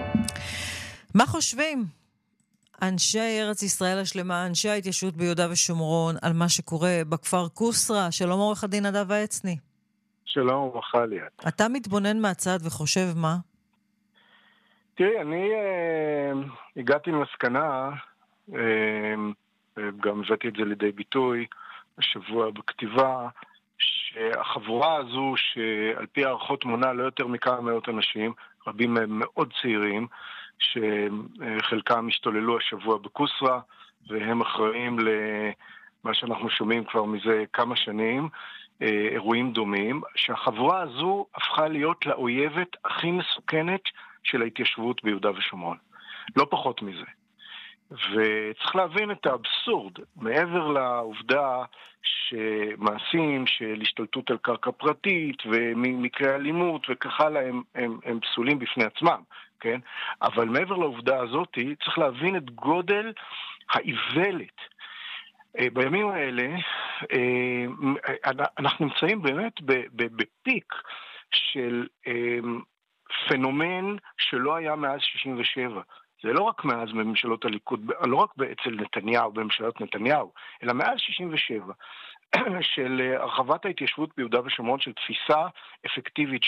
מה חושבים אנשי ארץ ישראל השלמה, אנשי ההתיישבות ביהודה ושומרון, על מה שקורה בכפר קוסרה? שלום עורך הדין נדב העצני. שלום וברכה ליאת. אתה מתבונן מהצד וחושב מה? תראי, אני הגעתי למסקנה, גם הבאתי את זה לידי ביטוי השבוע בכתיבה, שהחבורה הזו שעל פי הערכות מונה לא יותר מכמה מאות אנשים, רבים מהם מאוד צעירים, שחלקם השתוללו השבוע בקוסרה, והם אחראים למה שאנחנו שומעים כבר מזה כמה שנים, אירועים דומים, שהחבורה הזו הפכה להיות לאויבת הכי מסוכנת של ההתיישבות ביהודה ושומרון. לא פחות מזה. וצריך להבין את האבסורד, מעבר לעובדה שמעשים של השתלטות על קרקע פרטית ומקרי אלימות וכך הלאה הם פסולים בפני עצמם, כן? אבל מעבר לעובדה הזאת צריך להבין את גודל האיוולת. בימים האלה אנחנו נמצאים באמת בפיק של פנומן שלא היה מאז 67. זה לא רק מאז בממשלות הליכוד, לא רק אצל נתניהו, בממשלות נתניהו, אלא מאז 67, של הרחבת ההתיישבות ביהודה ושומרון, של תפיסה אפקטיבית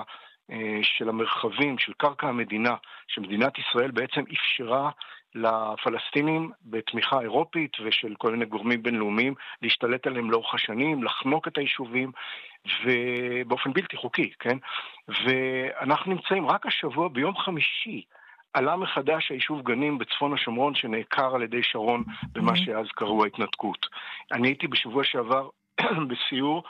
של המרחבים, של קרקע המדינה, שמדינת ישראל בעצם אפשרה לפלסטינים בתמיכה אירופית ושל כל מיני גורמים בינלאומיים להשתלט עליהם לאורך השנים, לחנוק את היישובים ובאופן בלתי חוקי, כן? ואנחנו נמצאים רק השבוע ביום חמישי, עלה מחדש היישוב גנים בצפון השומרון שנעקר על ידי שרון במה שאז קראו ההתנתקות. אני הייתי בשבוע שעבר בסיור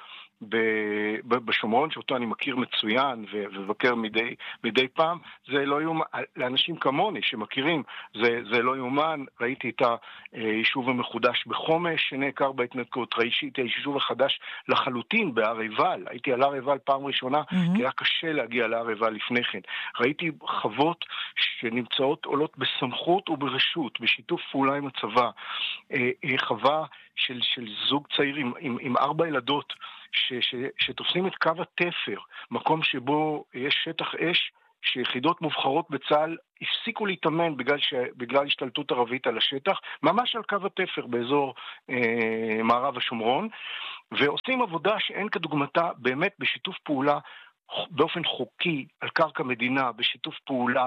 בשומרון, שאותו אני מכיר מצוין ובקר מדי פעם. זה לא יומן, לאנשים כמוני שמכירים, זה לא יומן. ראיתי את היישוב המחודש בחומש שנעקר בהתנתקות, ראיתי את היישוב החדש לחלוטין בהר עיבל, הייתי על הר עיבל פעם ראשונה, כי היה קשה להגיע להר עיבל לפני כן. ראיתי חוות שנמצאות עולות בסמכות וברשות, בשיתוף פעולה עם הצבא, חווה של זוג צעיר עם 4 ילדות, שתופסים את קו התפר, מקום שבו יש שטח אש, שיחידות מובחרות בצה"ל הפסיקו להתאמן בגלל השתלטות ערבית על השטח, ממש על קו התפר באזור מערב השומרון, ועושים עבודה שאין כדוגמתה באמת בשיתוף פעולה, באופן חוקי, על קרקע מדינה, בשיתוף פעולה,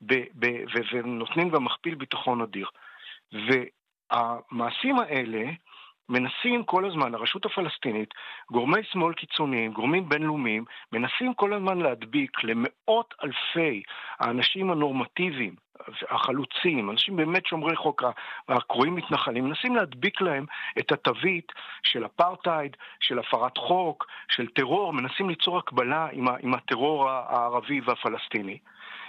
ונותנים גם מכפיל ביטחון אדיר. והמעשים האלה מנסים כל הזמן, הרשות הפלסטינית, גורמי שמאל קיצוניים, גורמים בינלאומיים, מנסים כל הזמן להדביק למאות אלפי האנשים הנורמטיביים, החלוצים, אנשים באמת שומרי חוק, הקרואים מתנחלים, מנסים להדביק להם את התווית של אפרטייד, של הפרת חוק, של טרור, מנסים ליצור הקבלה עם הטרור הערבי והפלסטיני.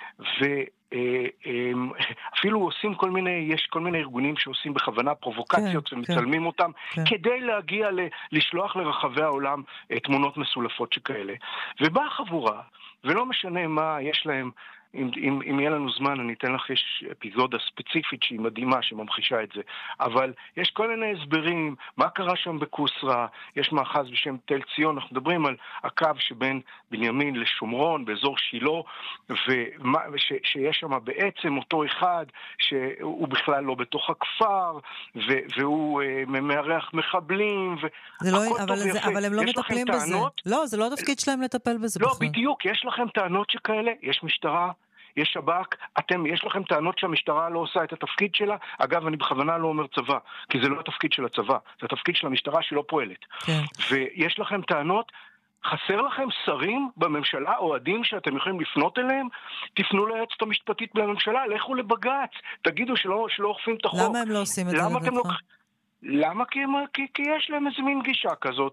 אפילו עושים יש כל מיני ארגונים שעושים בכוונה פרובוקציות ומצלמים אותם כדי להגיע לשלוח לרחבי העולם תמונות מסולפות שכאלה. ובאה חבורה, ולא משנה מה יש להם, אם יהיה לנו זמן אני אתן לך, יש אפיזודה ספציפית שהיא מדהימה שממחישה את זה, אבל יש כל מיני הסברים, מה קרה שם בקוסרה, יש מאחז בשם תל ציון, אנחנו מדברים על הקו שבין בנימין לשומרון באזור שילה, שיש שם בעצם אותו אחד שהוא בכלל לא בתוך הכפר, והוא מארח מחבלים, אבל הם לא מטפלים בזה. לא, זה לא התפקיד שלהם לטפל בזה בכלל. לא, בדיוק, יש לכם טענות שכאלה, יש משטרה, יש שב"כ, יש לכם טענות שהמשטרה לא עושה את התפקיד שלה. אגב, אני בכוונה לא אומר צבא, כי זה לא התפקיד של הצבא, זה התפקיד של המשטרה שלא פועלת. כן. ויש לכם טענות, חסר לכם שרים בממשלה, אוהדים שאתם יכולים לפנות אליהם, תפנו ליועצת המשפטית בממשלה, לכו לבג"ץ, תגידו שלא אוכפים את החוק. למה הם לא עושים את זה לבדך? למה? כי יש להם איזה מין גישה כזאת,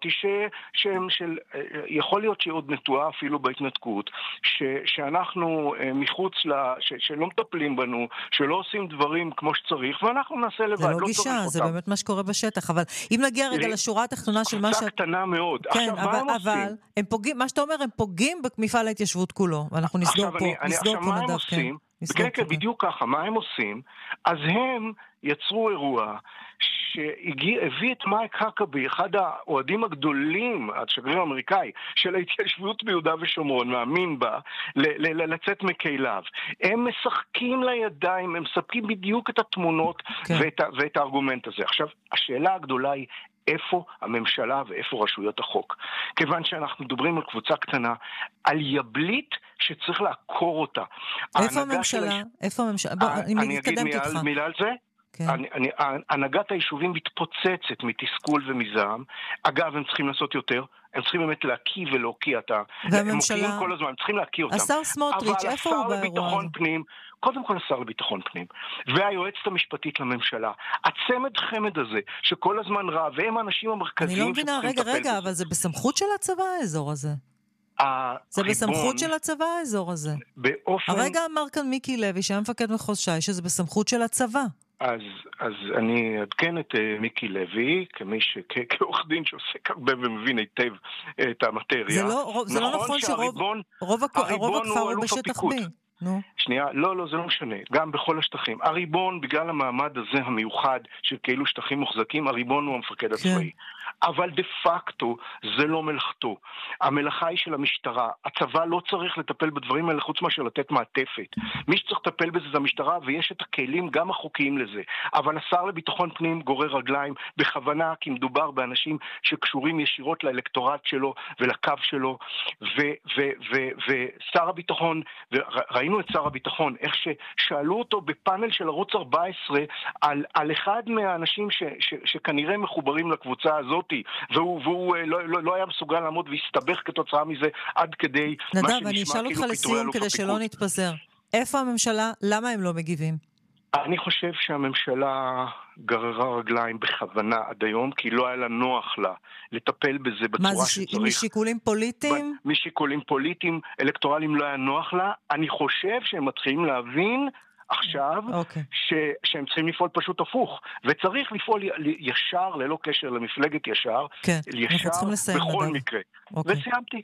יכול להיות שהיא עוד נטועה אפילו בהתנתקות, שאנחנו מחוץ שלא מטפלים בנו, שלא עושים דברים כמו שצריך, ואנחנו נעשה לבד. זה לא גישה, זה באמת מה שקורה בשטח, אבל אם נגיע רגע לשורה התחתונה של מה קבוצה קטנה מאוד. כן, אבל הם פוגעים, מה שאתה אומר, הם פוגעים במפעל ההתיישבות כולו, ואנחנו נסגור פה נדב, כן. כן, כן, בדיוק ככה. מה הם עושים? אז הם יצרו אירוע שהביא את מייק הקאבי, אחד האוהדים הגדולים, השגריר האמריקאי, של ההתיישבות ביהודה ושומרון, מאמין בה, לצאת מכליו. הם משחקים לידיים, הם מספקים בדיוק את התמונות ואת הארגומנט הזה. עכשיו, השאלה הגדולה היא, איפה הממשלה ואיפה רשויות החוק? כיוון שאנחנו מדברים על קבוצה קטנה, על יבלית שצריך לעקור אותה. איפה הממשלה? איפה הממשלה? בוא, אני מתקדמת איתך. מילה על זה? כן. הנהגת היישובים מתפוצצת מתסכול ומזעם. אגב, הם צריכים לעשות יותר. הם צריכים באמת להקיא ולהוקיע את הם מוקיעים כל הזמן, הם צריכים להקיא אותם. השר סמוטריץ', איפה הוא באירוע הזה? קודם כל השר לביטחון פנים, והיועצת המשפטית לממשלה, הצמד חמד הזה, שכל הזמן רע, והם האנשים המרכזיים. אני לא מבינה, רגע, אבל זה בסמכות של הצבא האזור הזה. זה בסמכות של הצבא האזור הזה. הרגע אמר כאן מיקי לוי, שהיה מפקד מחוז ש"י, שזה בסמכות של הצבא. אז אני אעדכן את מיקי לוי, כעורך דין שעוסק הרבה ומבין היטב את המטריה. זה לא נכון שרוב הכפר הוא בשטח B. שנייה, לא, זה לא משנה. גם בכל השטחים. הריבון, בגלל המעמד הזה המיוחד של כאילו שטחים מוחזקים, הריבון הוא המפקד הצבאי. אבל דה פקטו זה לא מלאכתו. המלאכה היא של המשטרה. הצבא לא צריך לטפל בדברים האלה חוץ מאשר לתת מעטפת. מי שצריך לטפל בזה זה המשטרה, ויש את הכלים גם החוקיים לזה. אבל השר לביטחון פנים גורר רגליים בכוונה, כי מדובר באנשים שקשורים ישירות לאלקטורט שלו ולקו שלו, ושר הביטחון, וראינו את שר הביטחון, איך ששאלו אותו בפאנל של ערוץ 14 על אחד מהאנשים שכנראה מחוברים לקבוצה הזאת, והוא לא היה מסוגל לעמוד והסתבך כתוצאה מזה עד כדי מה שנשמע נדב, אני אשאל אותך לסיום כדי שלא נתפזר. איפה הממשלה? למה הם לא מגיבים? אני חושב שהממשלה גררה רגליים בכוונה עד היום, כי לא היה לה נוח לה לטפל בזה בצורה שצריך. משיקולים פוליטיים? משיקולים פוליטיים, אלקטורליים לא היה נוח לה. אני חושב שהם מתחילים להבין עכשיו שהם צריכים לפעול פשוט הפוך, וצריך לפעול ישר, ללא קשר למפלגת ישר, ישר בכל מקרה. וסיימתי.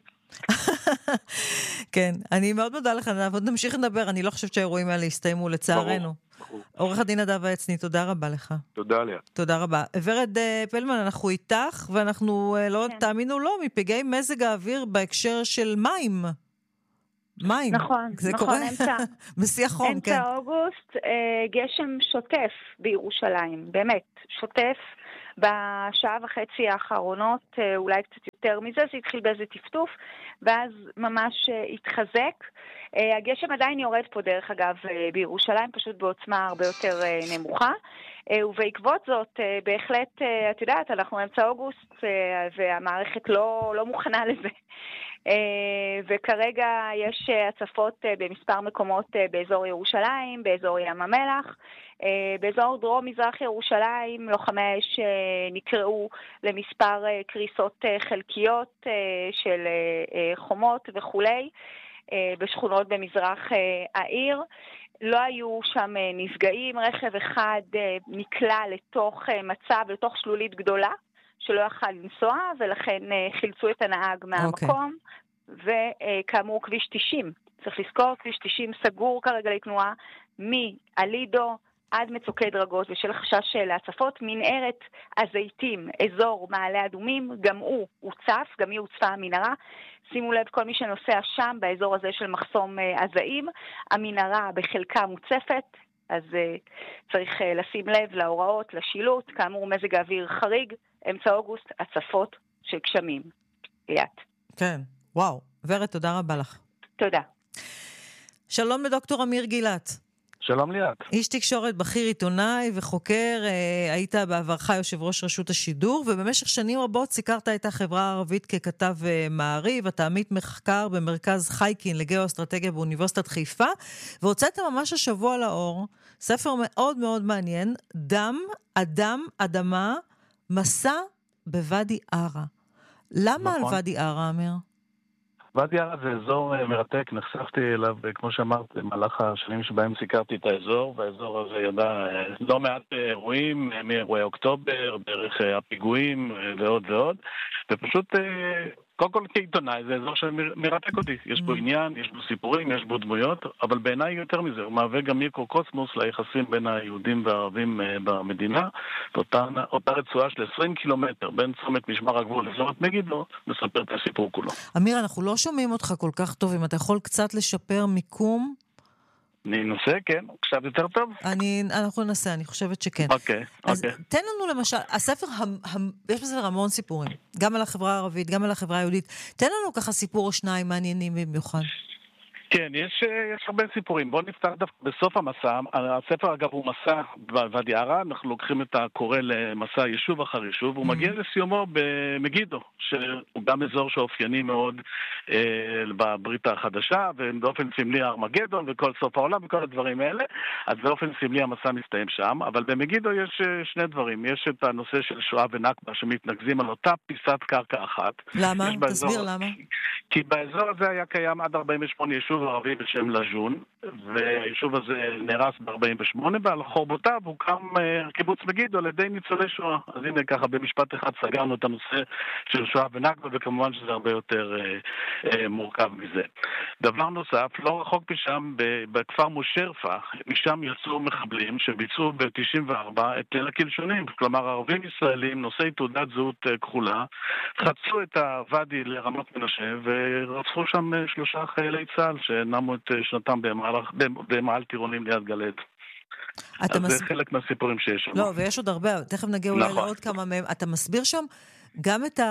כן, אני מאוד מודה לך, עוד נמשיך לדבר, אני לא חושבת שהאירועים האלה יסתיימו לצערנו. עורך הדין נדב העצני, תודה רבה לך. תודה ליה. תודה רבה. ורד פלמן, אנחנו איתך, ואנחנו לא תאמינו לו, מפגעי מזג האוויר בהקשר של מים. נכון, זה קורה? בשיא החום, כן. אמצע אוגוסט, גשם שוטף בירושלים, באמת, שוטף. בשעה וחצי האחרונות, אולי קצת יותר מזה, זה התחיל באיזה טפטוף, ואז ממש התחזק. הגשם עדיין יורד פה דרך אגב בירושלים, פשוט בעוצמה הרבה יותר נמוכה, ובעקבות זאת בהחלט, את יודעת, אנחנו אמצע אוגוסט, והמערכת לא מוכנה לזה. וכרגע יש הצפות במספר מקומות באזור ירושלים, באזור ים המלח, באזור דרום מזרח ירושלים לוחמי האש נקראו למספר קריסות חלקיות של חומות וכולי בשכונות במזרח העיר. לא היו שם נפגעים, רכב אחד נקלע לתוך לתוך שלולית גדולה שלא יכל לנסוע, ולכן חילצו את הנהג מהמקום, וכאמור כביש 90. צריך לזכור, כביש 90 סגור כרגע לתנועה מאלידו עד מצוקי דרגות, ושל חשש להצפות. מנהרת הזיתים, אזור מעלה אדומים, גם הוא הוצף, גם היא הוצפה המנהרה. שימו לב כל מי שנוסע שם, באזור הזה של מחסום הזעים, המנהרה בחלקה מוצפת, אז צריך לשים לב להוראות, לשילוט, כאמור מזג האוויר חריג, אמצע אוגוסט, הצפות של גשמים. ליאת. כן, וואו. ורד, תודה רבה לך. תודה. שלום לדוקטור אמיר גילת. שלום ליאת. איש תקשורת בכיר, עיתונאי וחוקר, היית בעברך יושב ראש רשות השידור, ובמשך שנים רבות סיקרת את החברה הערבית ככתב מעריב, אתה עמית מחקר במרכז חייקין לגאו-אסטרטגיה באוניברסיטת חיפה, והוצאת ממש השבוע לאור ספר מאוד מאוד מעניין, דם, אדם, אדמה, מסע בוואדי ערה. למה על ואדי ערה, אמיר? ואדי ערה זה אזור מרתק, נחשפתי אליו, כמו שאמרת, במהלך השנים שבהם סיקרתי את האזור, והאזור הזה ידע לא מעט אירועים, מאירועי אוקטובר, דרך הפיגועים ועוד ועוד, ופשוט קודם כל כעיתונאי, זה אזור שמרתק אותי. יש בו עניין, יש בו סיפורים, יש בו דמויות, אבל בעיניי יותר מזה, הוא מהווה גם מיקרוקוסמוס ליחסים בין היהודים והערבים במדינה. אותה רצועה של 20 קילומטר בין צומת משמר הגבול לאזור מגידו, מספר את הסיפור כולו. אמיר, אנחנו לא שומעים אותך כל כך טוב, אם אתה יכול קצת לשפר מיקום? אני אנסה, כן. עכשיו יותר טוב? אנחנו ננסה, אני חושבת שכן. אוקיי. אז תן לנו למשל, הספר, יש בספר המון סיפורים, גם על החברה הערבית, גם על החברה היהודית. תן לנו ככה סיפור או שניים מעניינים במיוחד. כן, יש הרבה סיפורים. בואו נפתח דווקא בסוף המסע. הספר אגב הוא מסע בוואדי ערה, אנחנו לוקחים את הקורא למסע יישוב אחר יישוב, הוא מגיע לסיומו במגידו, שהוא גם אזור שאופייני מאוד בברית החדשה, ובאופן סמלי ארמגדון וכל סוף העולם וכל הדברים האלה, אז באופן סמלי המסע מסתיים שם, אבל במגידו יש שני דברים. יש את הנושא של שואה ונכבה שמתנגזים על אותה פיסת קרקע אחת. למה? תסביר למה. כי באזור הזה היה קיים עד 48 יישוב ערבי בשם לג'ון, והיישוב הזה נהרס ב-48, ועל חורבותיו הוקם קיבוץ מגידו על ידי ניצולי שואה. אז הנה ככה במשפט אחד סגרנו את הנושא של שואה ונכבה, וכמובן שזה הרבה יותר מורכב מזה. דבר נוסף, לא רחוק משם, בכפר מושרפה, משם יצאו מחבלים שביצעו ב-94 את ליל הקלשונים, כלומר ערבים ישראלים, נושאי תעודת זהות כחולה, חצו את הוואדי לרמת מנשה, ורצחו שם 3 חיילי צה"ל שנמו את שנתם במעל טירונים ליד גלעד. אז זה חלק מהסיפורים שיש שם. לא, ויש עוד הרבה, תכף נגיע אולי לעוד כמה מהם. אתה מסביר שם גם את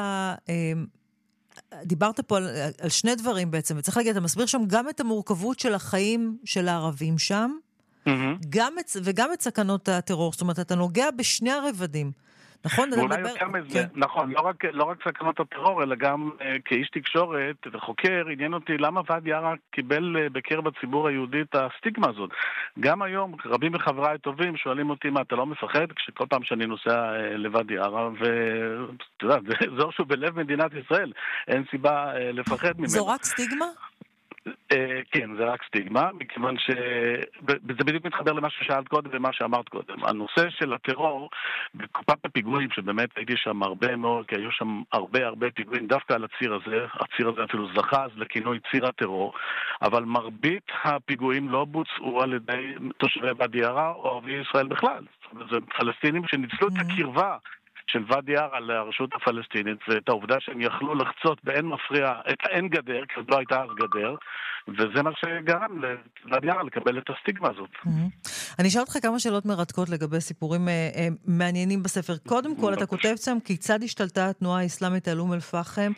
דיברת פה על שני דברים בעצם, וצריך להגיד, אתה מסביר שם גם את המורכבות של החיים של הערבים שם, וגם את סכנות הטרור, זאת אומרת, אתה נוגע בשני הרבדים. נכון? ואולי יותר מזה, נכון, לא רק סכנות הטרור, אלא גם כאיש תקשורת וחוקר, עניין אותי למה ואדי ערה קיבל בקרב הציבור היהודי את הסטיגמה הזאת. גם היום רבים מחבריי טובים שואלים אותי מה, אתה לא מפחד? כשכל פעם שאני נוסע לוואדי ערה, ואתה יודע, זה אזור שהוא בלב מדינת ישראל, אין סיבה לפחד ממנו. זו רק סטיגמה? כן, זה רק סטיגמה, מכיוון שזה בדיוק מתחבר למה ששאלת קודם ומה שאמרת קודם. הנושא של הטרור, בקופת הפיגועים, שבאמת הייתי שם הרבה מאוד, כי היו שם הרבה פיגועים דווקא על הציר הזה אפילו זכה אז לכינוי ציר הטרור, אבל מרבית הפיגועים לא בוצעו על ידי תושבי ואדי ערה או ערביי ישראל בכלל. זה פלסטינים שניצלו את הקרבה של ואדי ערה לרשות הפלסטינית, ואת העובדה שהם יכלו לחצות באין מפריע את האין גדר, כי עוד לא הייתה אז גדר, וזה מה שגרם לוואדי ערה לקבל את הסטיגמה הזאת. אני אשאל אותך כמה שאלות מרתקות לגבי סיפורים מעניינים בספר. קודם כל, אתה כותב שם כיצד השתלטה התנועה האסלאמית על אום אל-פחם